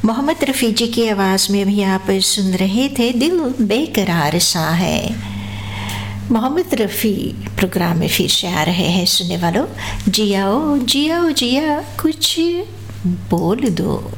मोहम्मद रफ़ी जी की आवाज़ में भी आप सुन रहे थे दिल बेकरार सा है। मोहम्मद रफ़ी प्रोग्राम में फिर से आ रहे हैं सुनने वालों। जियाओ जियाओ जिया कुछ बोल दो।